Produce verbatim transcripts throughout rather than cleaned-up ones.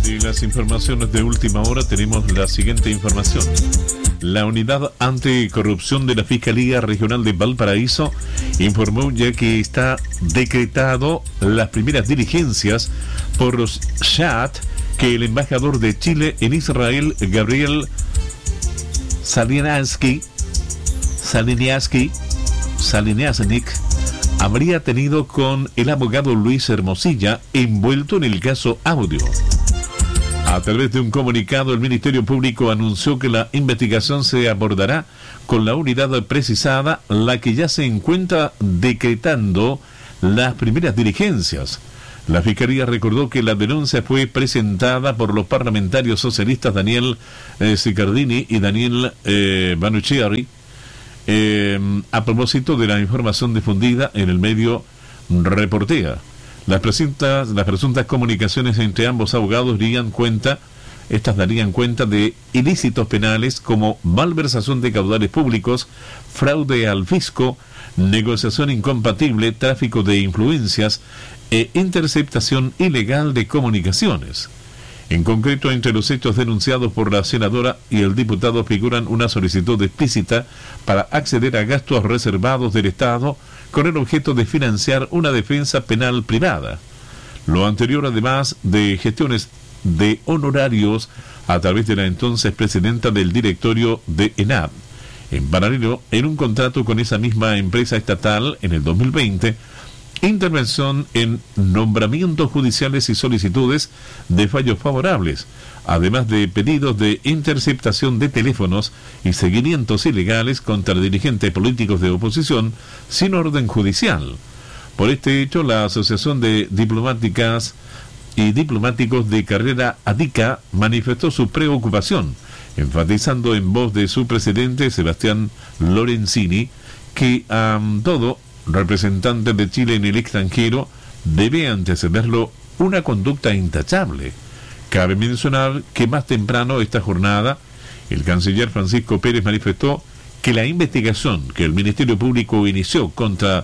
De las informaciones de última hora tenemos la siguiente información. La Unidad Anticorrupción de la Fiscalía Regional de Valparaíso informó ya que está decretado las primeras diligencias por los chats que el embajador de Chile en Israel, Gabriel Saliniaski, Saliniaski, Saliniasnik, habría tenido con el abogado Luis Hermosilla envuelto en el caso Audio. A través de un comunicado, el Ministerio Público anunció que la investigación se abordará con la unidad precisada, la que ya se encuentra decretando las primeras diligencias. La Fiscalía recordó que la denuncia fue presentada por los parlamentarios socialistas Daniel eh, Sicardini y Daniel eh, Banucciari eh, a propósito de la información difundida en el medio Reportea. Las presuntas, las presuntas comunicaciones entre ambos abogados darían cuenta, estas darían cuenta de ilícitos penales como malversación de caudales públicos, fraude al fisco, negociación incompatible, tráfico de influencias e interceptación ilegal de comunicaciones. En concreto, entre los hechos denunciados por la senadora y el diputado figuran una solicitud explícita para acceder a gastos reservados del Estado con el objeto de financiar una defensa penal privada. Lo anterior, además de gestiones de honorarios a través de la entonces presidenta del directorio de ENAP. En paralelo, en un contrato con esa misma empresa estatal en el dos mil veinte, intervención en nombramientos judiciales y solicitudes de fallos favorables, además de pedidos de interceptación de teléfonos y seguimientos ilegales contra dirigentes políticos de oposición sin orden judicial. Por este hecho, la Asociación de Diplomáticas y Diplomáticos de Carrera ADICA manifestó su preocupación, enfatizando en voz de su presidente Sebastián Lorenzini que a um, todo representante de Chile en el extranjero debe antecederlo una conducta intachable. Cabe mencionar que más temprano esta jornada, el canciller Francisco Pérez manifestó que la investigación que el Ministerio Público inició contra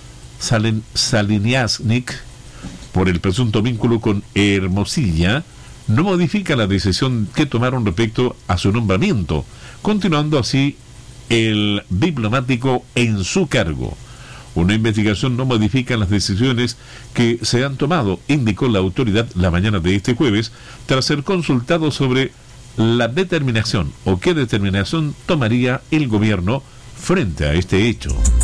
Salen, Saliniasnik por el presunto vínculo con Hermosilla no modifica la decisión que tomaron respecto a su nombramiento, continuando así el diplomático en su cargo. Una investigación no modifica las decisiones que se han tomado, indicó la autoridad la mañana de este jueves, tras ser consultado sobre la determinación o qué determinación tomaría el gobierno frente a este hecho.